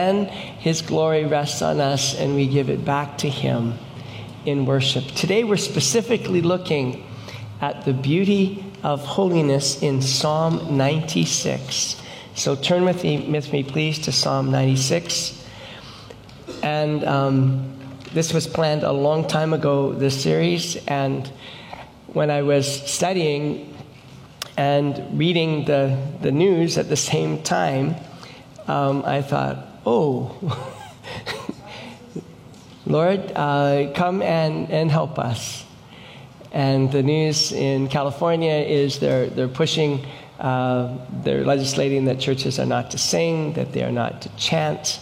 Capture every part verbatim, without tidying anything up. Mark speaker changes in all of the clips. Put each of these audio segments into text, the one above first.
Speaker 1: then his glory rests on us and we give it back to him in worship. Today we're specifically looking at the beauty of holiness in Psalm ninety-six. So turn with me, with me please, to Psalm ninety-six. And um, this was planned a long time ago, this series, and when I was studying and reading the, the news at the same time, um, I thought, oh, Lord, uh, come and, and help us. And the news in California is they're, they're pushing, uh, they're legislating that churches are not to sing, that they are not to chant.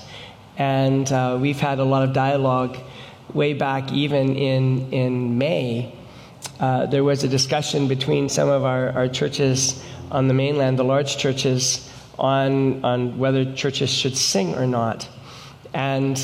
Speaker 1: And uh, we've had a lot of dialogue way back even in, in May. Uh, there was a discussion between some of our, our churches on the mainland, the large churches, on, on whether churches should sing or not. And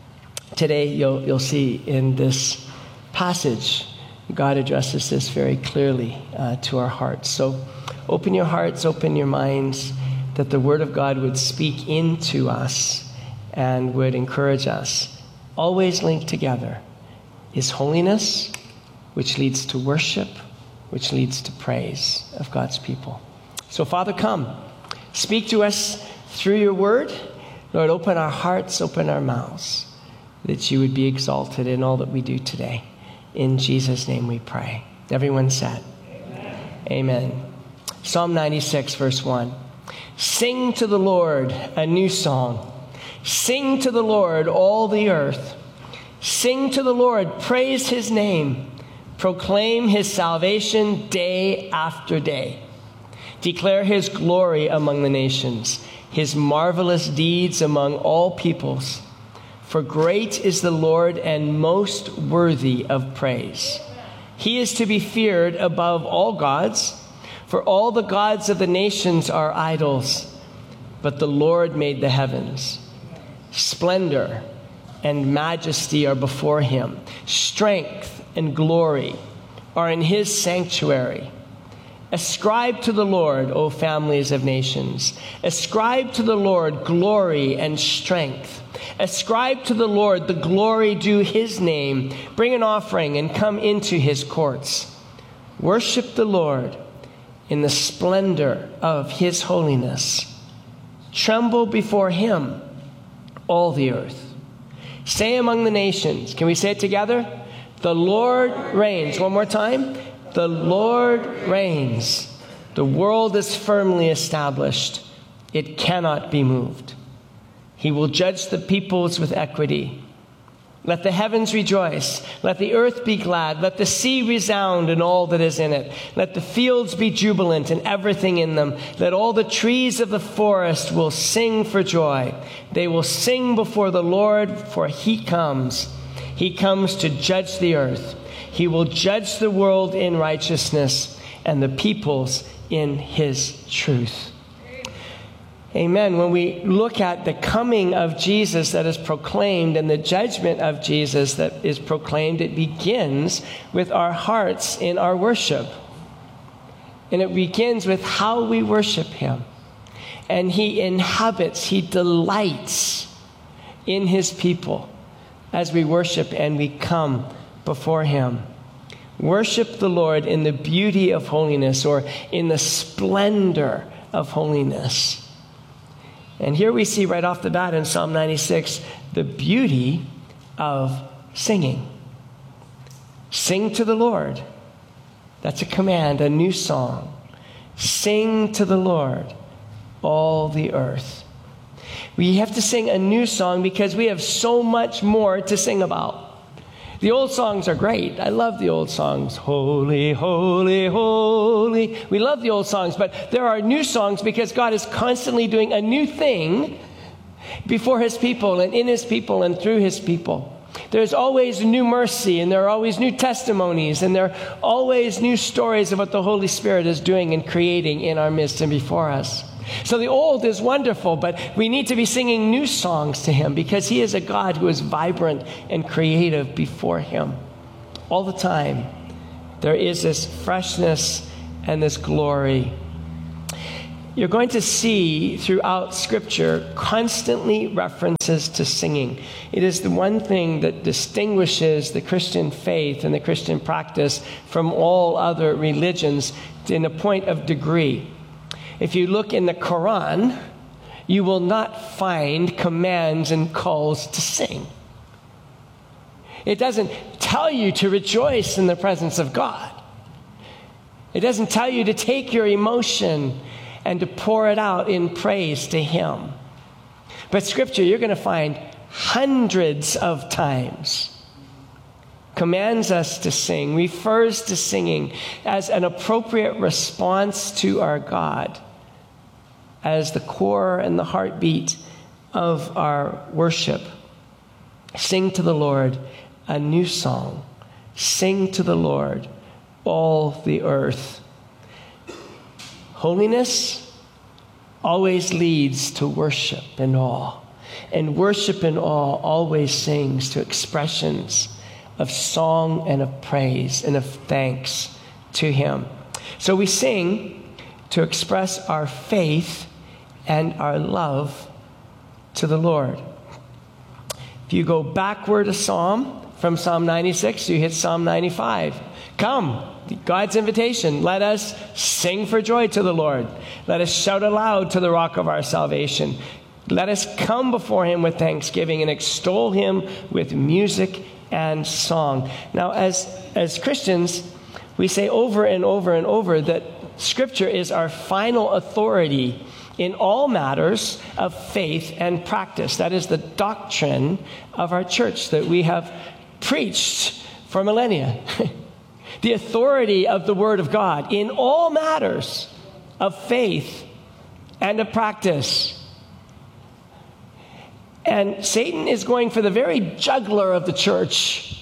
Speaker 1: today you'll, you'll see in this passage, God addresses this very clearly uh, to our hearts. So open your hearts, open your minds, that the Word of God would speak into us and would encourage us. Always linked together is holiness, which leads to worship, which leads to praise of God's people. So Father, come. Speak to us through your Word. Lord, open our hearts, open our mouths, that you would be exalted in all that we do today. In Jesus' name we pray. Everyone said, Amen. Amen. Psalm ninety-six, verse one. Sing to the Lord a new song. Sing to the Lord, all the earth. Sing to the Lord, praise his name. Proclaim his salvation day after day. Declare his glory among the nations, his marvelous deeds among all peoples. For great is the Lord and most worthy of praise. He is to be feared above all gods, for all the gods of the nations are idols, but the Lord made the heavens. Splendor and majesty are before him. Strength and glory are in his sanctuary. Ascribe to the Lord, O families of nations. Ascribe to the Lord glory and strength. Ascribe to the Lord the glory due his name. Bring an offering and come into his courts. Worship the Lord in the splendor of his holiness. Tremble before him, all the earth. Say among the nations, can we say it together? The Lord reigns. One more time. The Lord reigns. The world is firmly established. It cannot be moved. He will judge the peoples with equity. Let the heavens rejoice. Let the earth be glad. Let the sea resound and all that is in it. Let the fields be jubilant and everything in them. Let all the trees of the forest will sing for joy. They will sing before the Lord, for he comes. He comes to judge the earth. He will judge the world in righteousness and the peoples in his truth. Amen. When we look at the coming of Jesus that is proclaimed and the judgment of Jesus that is proclaimed, it begins with our hearts in our worship. And it begins with how we worship him. And he inhabits, he delights in his people as we worship and we come before him. Worship the Lord in the beauty of holiness, or in the splendor of holiness. And here we see right off the bat in Psalm ninety-six, the beauty of singing. Sing to the Lord. That's a command, a new song. Sing to the Lord, all the earth. We have to sing a new song because we have so much more to sing about. The old songs are great. I love the old songs. Holy, holy, holy. We love the old songs, but there are new songs because God is constantly doing a new thing before his people and in his people and through his people. There's always new mercy, and there are always new testimonies, and there are always new stories of what the Holy Spirit is doing and creating in our midst and before us. So the old is wonderful, but we need to be singing new songs to him because he is a God who is vibrant and creative before him. All the time, there is this freshness and this glory. you're going to see throughout Scripture constantly references to singing. It is the one thing that distinguishes the Christian faith and the Christian practice from all other religions in a point of degree. If you look in the Quran, you will not find commands and calls to sing. It doesn't tell you to rejoice in the presence of God. It doesn't tell you to take your emotion and to pour it out in praise to Him. But Scripture, you're going to find hundreds of times commands us to sing, refers to singing as an appropriate response to our God, as the core and the heartbeat of our worship. Sing to the Lord a new song. Sing to the Lord, all the earth. Holiness always leads to worship and awe. And worship and awe always sings to expressions of song and of praise and of thanks to Him. So we sing to express our faith and our love to the Lord. If you go backward a psalm from Psalm ninety-six, you hit Psalm ninety-five. Come, God's invitation. Let us sing for joy to the Lord. Let us shout aloud to the rock of our salvation. Let us come before Him with thanksgiving and extol Him with music and song. Now, as, as Christians, we say over and over and over that Scripture is our final authority in all matters of faith and practice. That is the doctrine of our church that we have preached for millennia. The authority of the Word of God in all matters of faith and of practice. And Satan is going for the very jugular of the church.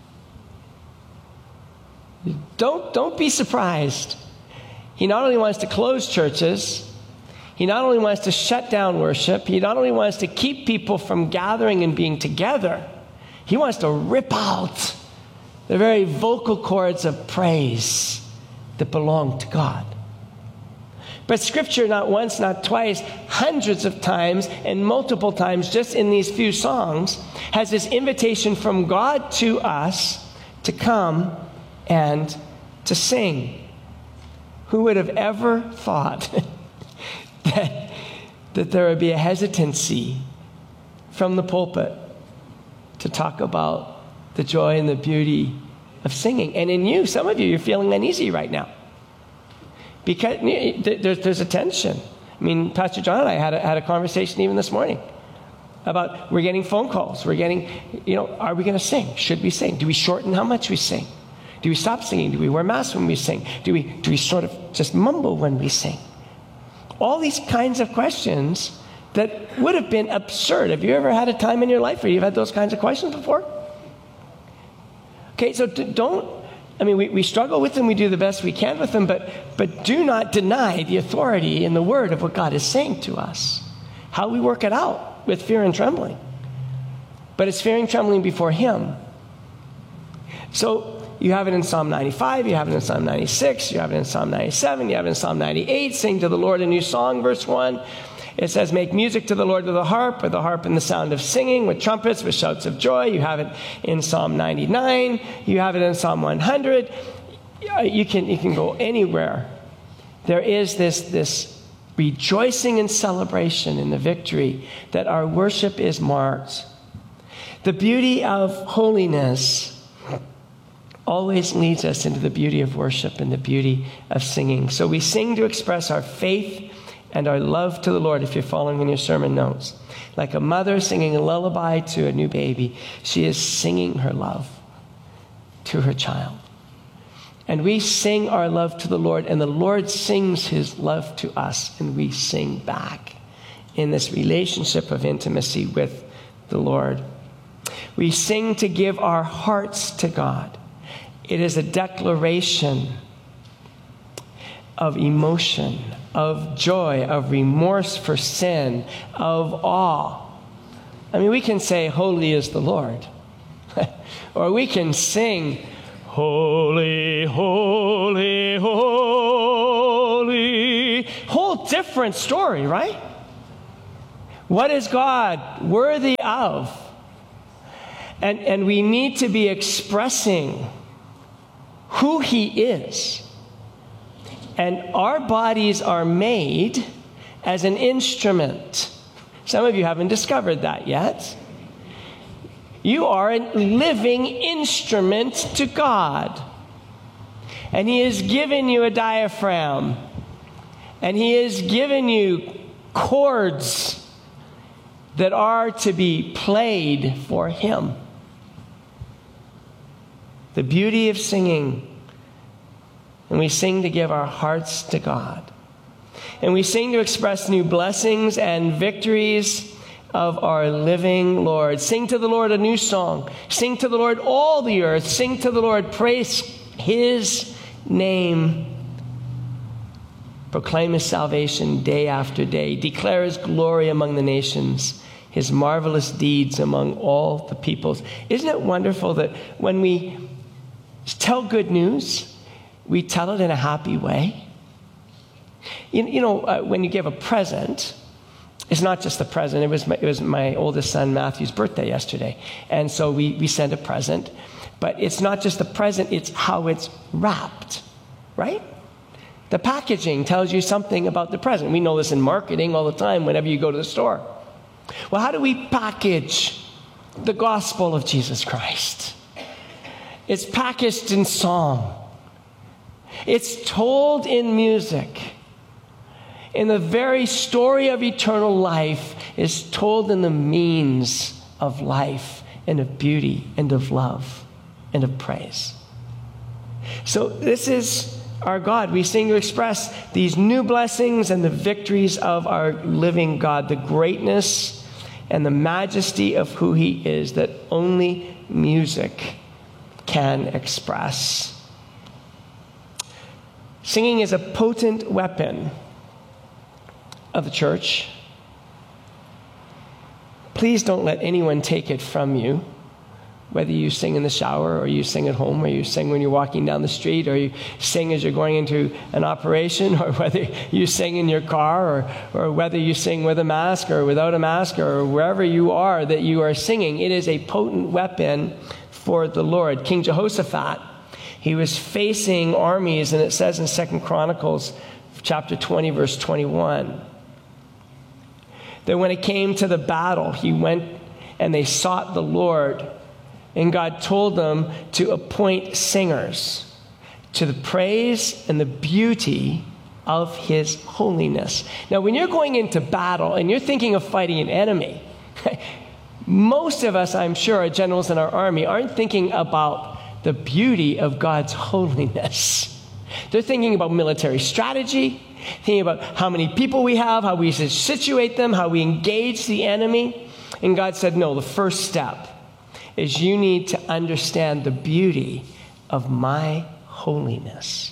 Speaker 1: Don't, don't be surprised. He not only wants to close churches, he not only wants to shut down worship, he not only wants to keep people from gathering and being together, he wants to rip out the very vocal cords of praise that belong to God. But Scripture, not once, not twice, hundreds of times and multiple times just in these few songs, has this invitation from God to us to come and to sing. Who would have ever thought that, that there would be a hesitancy from the pulpit to talk about the joy and the beauty of singing? And in you, some of you, you're feeling uneasy right now. Because there's, there's a tension. I mean, Pastor John and I had a, had a conversation even this morning about we're getting phone calls. We're getting, you know, are we going to sing? Should we sing? Do we shorten how much we sing? Do we stop singing? Do we wear masks when we sing? Do we, do we sort of just mumble when we sing? All these kinds of questions that would have been absurd. Have you ever had a time in your life where you've had those kinds of questions before? Okay, so don't, I mean, we, we struggle with them, we do the best we can with them, but, but do not deny the authority in the Word of what God is saying to us. How we work it out with fear and trembling. But it's fear and trembling before Him. So you have it in Psalm ninety-five, you have it in Psalm ninety-six, you have it in Psalm ninety-seven, you have it in Psalm ninety-eight. Sing to the Lord a new song, verse one. It says, make music to the Lord with the harp, with the harp and the sound of singing, with trumpets, with shouts of joy. You have it in Psalm ninety-nine. You have it in Psalm one hundred. You can, you can go anywhere. There is this, this rejoicing and celebration in the victory that our worship is marked. The beauty of holiness always leads us into the beauty of worship and the beauty of singing. So we sing to express our faith and our love to the Lord, if you're following in your sermon notes. Like a mother singing a lullaby to a new baby, she is singing her love to her child. And we sing our love to the Lord, and the Lord sings His love to us, and we sing back in this relationship of intimacy with the Lord. We sing to give our hearts to God. It is a declaration of emotion, of joy, of remorse for sin, of awe. I mean, we can say, holy is the Lord. Or we can sing, holy, holy, holy. Whole whole different story, right? What is God worthy of? And, and we need to be expressing who he is. And our bodies are made as an instrument. Some of you haven't discovered that yet. You are a living instrument to God. And he has given you a diaphragm. And he has given you chords that are to be played for him. The beauty of singing. And we sing to give our hearts to God. And we sing to express new blessings and victories of our living Lord. Sing to the Lord a new song. Sing to the Lord all the earth. Sing to the Lord, praise his name. Proclaim his salvation day after day. Declare his glory among the nations, his marvelous deeds among all the peoples. Isn't it wonderful that when we tell good news, we tell it in a happy way? You, you know, uh, when you give a present, it's not just the present. It was my, it was my oldest son Matthew's birthday yesterday. And so we, we sent a present. But it's not just the present, it's how it's wrapped, right? The packaging tells you something about the present. We know this in marketing all the time whenever you go to the store. Well, how do we package the gospel of Jesus Christ? It's packaged in song. It's told in music. And the very story of eternal life is told in the means of life and of beauty and of love and of praise. So this is our God. We sing to express these new blessings and the victories of our living God, the greatness and the majesty of who he is that only music can express. Singing is a potent weapon of the church. Please don't let anyone take it from you. Whether you sing in the shower or you sing at home or you sing when you're walking down the street or you sing as you're going into an operation or whether you sing in your car or, or whether you sing with a mask or without a mask or wherever you are that you are singing, it is a potent weapon for the Lord. King Jehoshaphat, he was facing armies, and it says in Second Chronicles chapter twenty, verse twenty-one, that when it came to the battle, he went and they sought the Lord, and God told them to appoint singers to the praise and the beauty of his holiness. Now, when you're going into battle and you're thinking of fighting an enemy, most of us, I'm sure, our generals in our army, aren't thinking about the beauty of God's holiness. They're thinking about military strategy, thinking about how many people we have, how we situate them, how we engage the enemy. And God said, no, the first step is you need to understand the beauty of my holiness.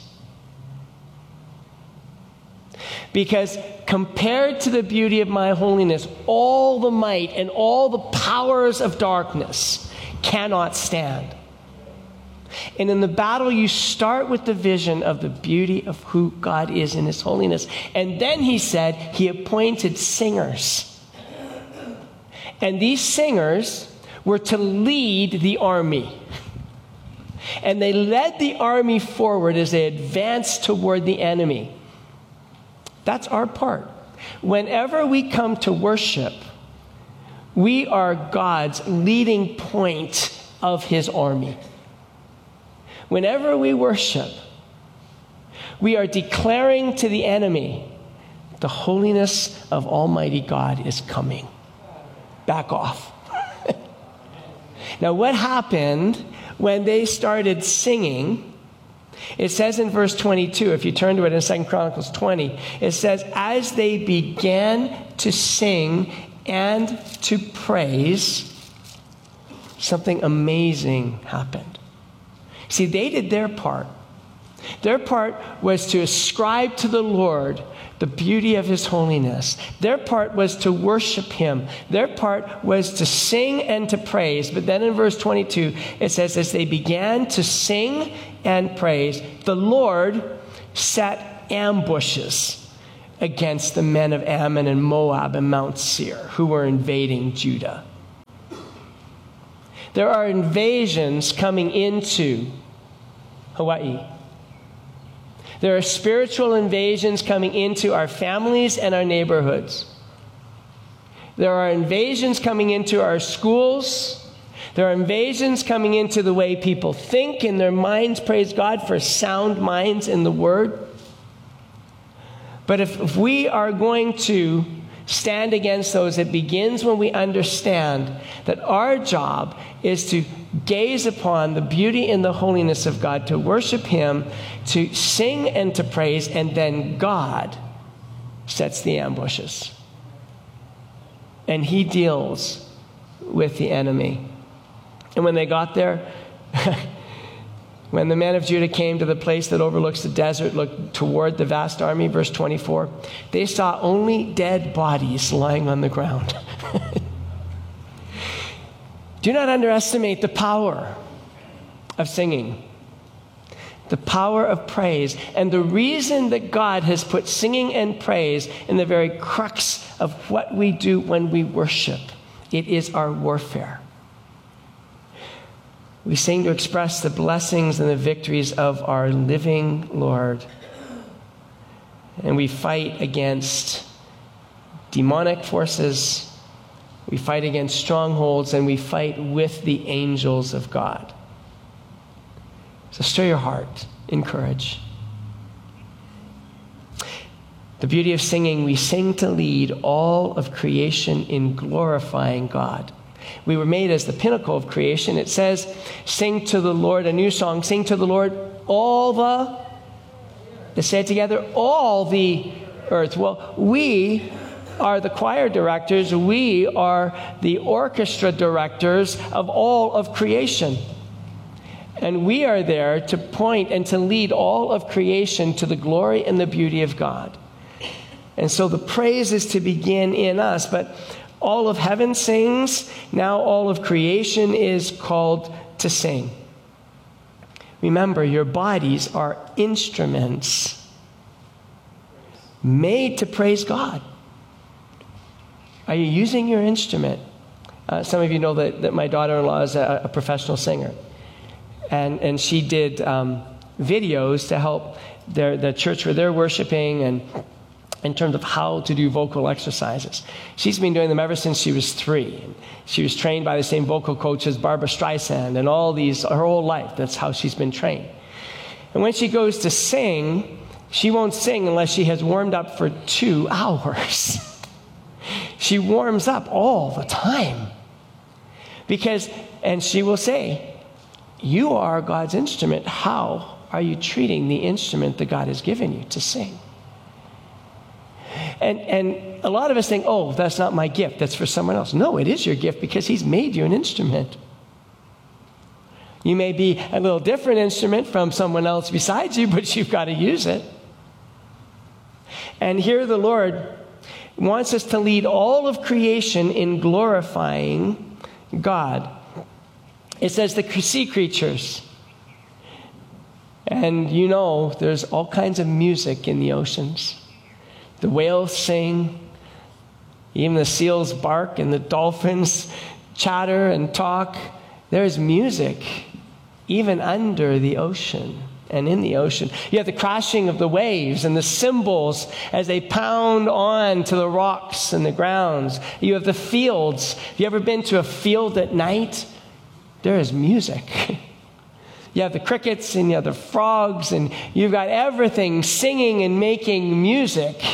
Speaker 1: Because compared to the beauty of my holiness, all the might and all the powers of darkness cannot stand. And in the battle, you start with the vision of the beauty of who God is in his holiness. And then he said he appointed singers. And these singers were to lead the army. And they led the army forward as they advanced toward the enemy. That's our part. Whenever we come to worship, we are God's leading point of his army. Whenever we worship, we are declaring to the enemy, the holiness of Almighty God is coming. Back off. Now, what happened when they started singing? It says in verse twenty-two, if you turn to it in Second Chronicles twenty, it says, as they began to sing and to praise, something amazing happened. See, they did their part. Their part was to ascribe to the Lord the beauty of his holiness. Their part was to worship him. Their part was to sing and to praise. But then in verse twenty-two, it says, as they began to sing and praise, the Lord set ambushes against the men of Ammon and Moab and Mount Seir who were invading Judah. There are invasions coming into Hawaii. There are spiritual invasions coming into our families and our neighborhoods. There are invasions coming into our schools. There are invasions coming into the way people think in their minds. Praise God for sound minds in the Word. But if, if we are going to stand against those, it begins when we understand that our job is to gaze upon the beauty and the holiness of God, to worship Him, to sing and to praise, and then God sets the ambushes. And He deals with the enemy. And when they got there, when the men of Judah came to the place that overlooks the desert, looked toward the vast army, verse twenty-four, they saw only dead bodies lying on the ground. Do not underestimate the power of singing, the power of praise, and the reason that God has put singing and praise in the very crux of what we do when we worship. It is our warfare. We sing to express the blessings and the victories of our living Lord. And we fight against demonic forces. We fight against strongholds, and we fight with the angels of God. So stir your heart in courage. The beauty of singing, we sing to lead all of creation in glorifying God. We were made as the pinnacle of creation. It says, sing to the Lord a new song. Sing to the Lord all the, let's say it together, all the earth. Well, we are the choir directors. We are the orchestra directors of all of creation. And we are there to point and to lead all of creation to the glory and the beauty of God. And so the praise is to begin in us, but all of heaven sings. Now all of creation is called to sing. Remember, your bodies are instruments made to praise God. Are you using your instrument? Uh, some of you know that, that my daughter-in-law is a, a professional singer. And, and she did um, videos to help their, the church where they're worshiping, and in terms of how to do vocal exercises. She's been doing them ever since she was three. She was trained by the same vocal coach as Barbara Streisand and all these, her whole life. That's how she's been trained. And when she goes to sing, she won't sing unless she has warmed up for two hours. She warms up all the time. Because, and she will say, you are God's instrument. How are you treating the instrument that God has given you to sing? And, and a lot of us think, oh, that's not my gift. That's for someone else. No, it is your gift because He's made you an instrument. You may be a little different instrument from someone else besides you, but you've got to use it. And here the Lord wants us to lead all of creation in glorifying God. It says the sea creatures. And you know, there's all kinds of music in the oceans. The whales sing, even the seals bark, and the dolphins chatter and talk. There is music even under the ocean and in the ocean. You have the crashing of the waves and the cymbals as they pound on to the rocks and the grounds. You have the fields. Have you ever been to a field at night? There is music. You have the crickets and you have the frogs, and you've got everything singing and making music.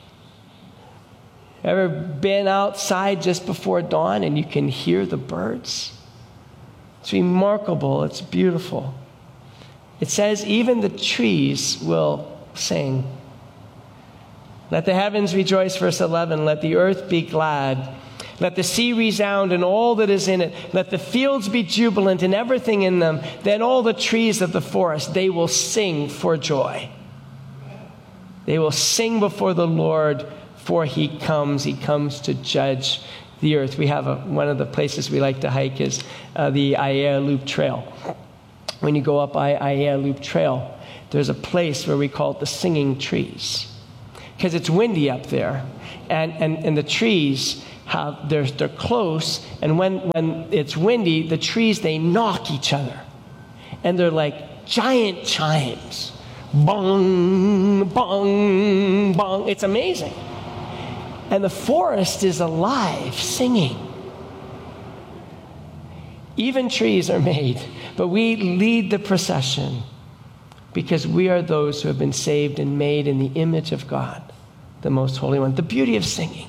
Speaker 1: Ever been outside just before dawn and you can hear the birds? It's remarkable. It's beautiful. It says even the trees will sing. Let the heavens rejoice, verse eleven. Let the earth be glad. Let the sea resound and all that is in it. Let the fields be jubilant and everything in them. Then all the trees of the forest, they will sing for joy. They will sing before the Lord, for He comes. He comes to judge the earth. We have a, one of the places we like to hike is uh, the Aiea Loop Trail. When you go up I- Aiea Loop Trail, there's a place where we call it the singing trees. because it's windy up there. And, and, and the trees, have they're, they're close. And when, when it's windy, the trees, they knock each other. And they're like giant chimes. Bong, bong, bong. It's amazing. And the forest is alive, singing. Even trees are made, but we lead the procession because we are those who have been saved and made in the image of God, the Most Holy One. The beauty of singing.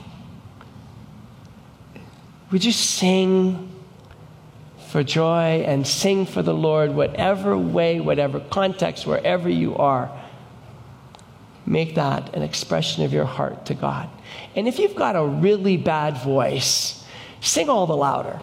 Speaker 1: Would you sing for joy and sing for the Lord, whatever way, whatever context, wherever you are? Make that an expression of your heart to God. And if you've got a really bad voice, sing all the louder.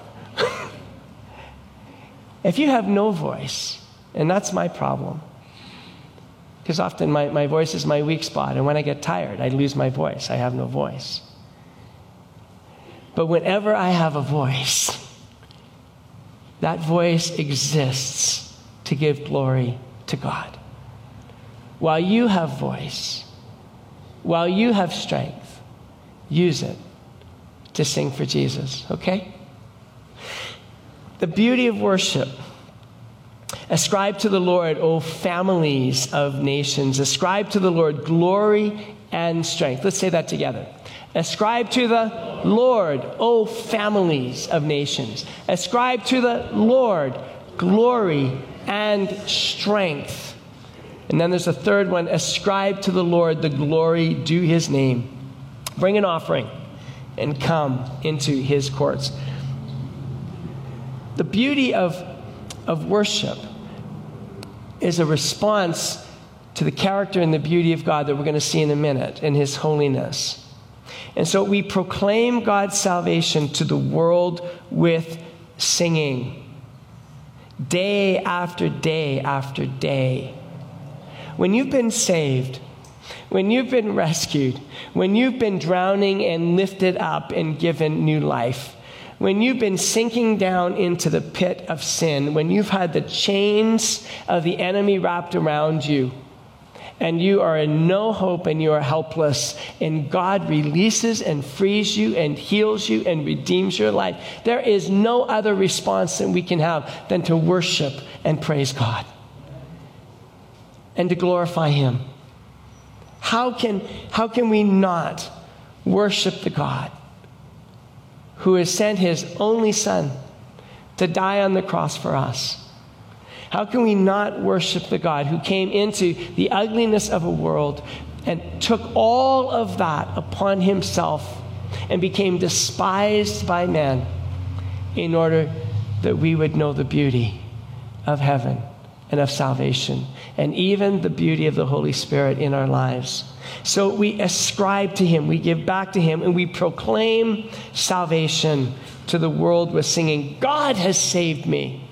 Speaker 1: If you have no voice, and that's my problem, because often my, my voice is my weak spot, and when I get tired, I lose my voice. I have no voice. But whenever I have a voice, that voice exists to give glory to God. While you have voice, while you have strength, use it to sing for Jesus, okay? The beauty of worship. Ascribe to the Lord, O families of nations. Ascribe to the Lord glory and strength. Let's say that together. Ascribe to the Lord, O families of nations. Ascribe to the Lord glory and strength. And then there's a third one. Ascribe to the Lord the glory due his name. Bring an offering and come into his courts. The beauty of, of worship is a response to the character and the beauty of God that we're going to see in a minute, in his holiness. And so we proclaim God's salvation to the world with singing, day after day after day. When you've been saved, when you've been rescued, when you've been drowning and lifted up and given new life, when you've been sinking down into the pit of sin, when you've had the chains of the enemy wrapped around you, and you are in no hope and you are helpless, and God releases and frees you and heals you and redeems your life, there is no other response that we can have than to worship and praise God and to glorify him. How can, how can we not worship the God who has sent his only Son to die on the cross for us? How can we not worship the God who came into the ugliness of a world and took all of that upon himself and became despised by men in order that we would know the beauty of heaven and of salvation and even the beauty of the Holy Spirit in our lives? So we ascribe to him, we give back to him, and we proclaim salvation to the world with singing, God has saved me.